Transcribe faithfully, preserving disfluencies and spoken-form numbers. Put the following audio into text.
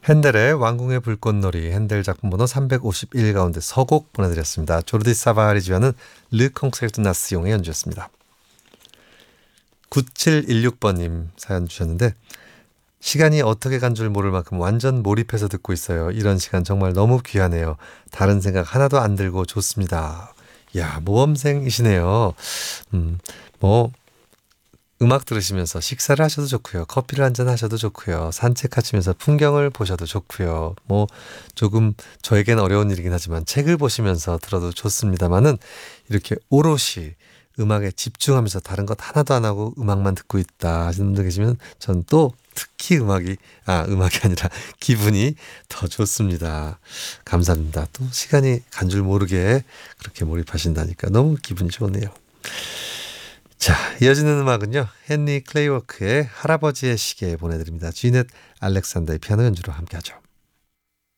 핸델의 왕궁의 불꽃놀이, 핸델 작품 번호 삼백오십일 가운데 서곡 보내드렸습니다. 조르디 사바리 지휘하는 르 콩세르트 나스용의 연주였습니다. 구칠일육 번님 사연 주셨는데, 시간이 어떻게 간 줄 모를 만큼 완전 몰입해서 듣고 있어요. 이런 시간 정말 너무 귀하네요. 다른 생각 하나도 안 들고 좋습니다. 야, 모험생이시네요. 음, 뭐 음악 들으시면서 식사를 하셔도 좋고요. 커피를 한잔 하셔도 좋고요. 산책하시면서 풍경을 보셔도 좋고요. 뭐 조금 저에겐 어려운 일이긴 하지만 책을 보시면서 들어도 좋습니다만은, 이렇게 오롯이 음악에 집중하면서 다른 것 하나도 안 하고 음악만 듣고 있다 하시는 분들 계시면 전 또 특히 음악이 아 음악이 아니라 기분이 더 좋습니다. 감사합니다. 또 시간이 간 줄 모르게 그렇게 몰입하신다니까 너무 기분이 좋네요. 자, 이어지는 음악은요, 헨리 클레이워크의 할아버지의 시계 보내드립니다. 지넷 알렉산더의 피아노 연주로 함께하죠.